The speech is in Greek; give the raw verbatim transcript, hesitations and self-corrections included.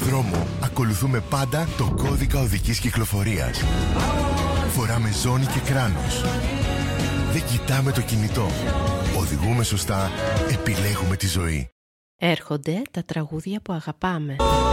δρόμο ακολουθούμε πάντα το κώδικα οδικής κυκλοφορίας. Φοράμε ζώνη και κράνος. Δεν κοιτάμε το κινητό. Οδηγούμε σωστά, επιλέγουμε τη ζωή. Έρχονται τα τραγούδια που αγαπάμε.